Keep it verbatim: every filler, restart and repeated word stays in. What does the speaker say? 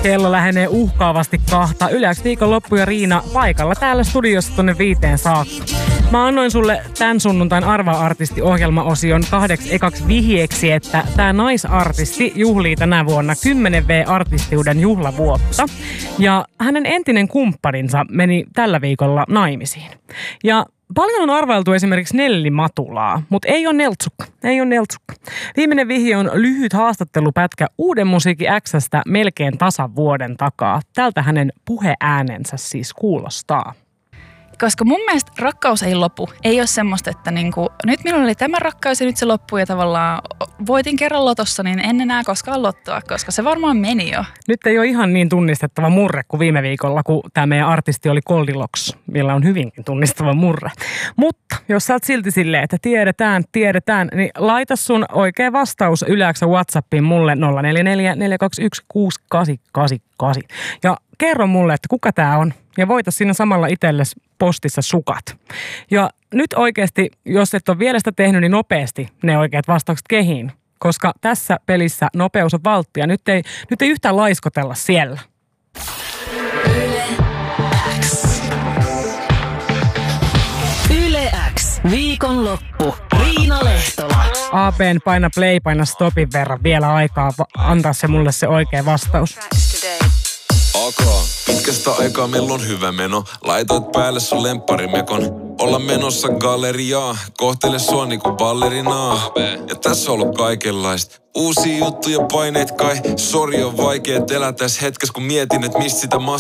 Kello lähenee uhkaavasti kahta. Yleensä viikonloppu ja Riina paikalla täällä studiossa tonne viiteen saakka. Mä annoin sulle tän sunnuntain Arva-artisti-ohjelmaosion kahdeksi ekaksi vihjeeksi, että tää naisartisti juhlii tänä vuonna kymmenen vuoden-artistiuden juhlavuotta. Ja hänen entinen kumppaninsa meni tällä viikolla naimisiin. Ja paljon on arvailtu esimerkiksi Nelli Matulaa, mutta ei ole Neltsukka. Ei ole Neltsukka. Viimeinen vihje on lyhyt haastattelupätkä Uuden musiikin X:stä melkein tasan vuoden takaa. Tältä hänen puheäänensä siis kuulostaa. Koska mun mielestä rakkaus ei lopu. Ei ole semmoista, että niinku, nyt minulla oli tämä rakkaus ja nyt se loppuu ja tavallaan voitin kerran lotossa, niin en enää koskaan lottoa, koska se varmaan meni jo. Nyt ei ole ihan niin tunnistettava murre kuin viime viikolla, kun tämä meidän artisti oli Goldilocks, millä on hyvinkin tunnistava murre. Mutta jos sä oot silti silleen, että tiedetään, tiedetään, niin laita sun oikea vastaus yleensä WhatsAppiin mulle nolla neljä neljä neljä kaksi yksi kuusi kahdeksan kahdeksan kahdeksan. Ja kerro mulle, että kuka tää on. Ja voitais siinä samalla itsellesi postissa sukat. Ja nyt oikeasti, jos et ole vielä sitä tehnyt, niin nopeasti ne oikeat vastaukset kehiin. Koska tässä pelissä nopeus on valttia. Nyt ei, nyt ei yhtään laiskotella siellä. Yle X. Yle X. Viikonloppu. Riina Lehtola. A P:n paina play, paina stopin verran vielä aikaa antaa se mulle se oikea vastaus. Akaa, pitkästä aikaa meillä on hyvä meno. Laitoit päälle sun lempparimekon. Olla menossa galleriaa. Kohtele sua niinku ballerinaa. Ja tässä on ollut kaikenlaista. Uusia juttuja paineet kai. Sori on vaikeet elää tässä hetkessä, kun mietin, että mistä sitä massaa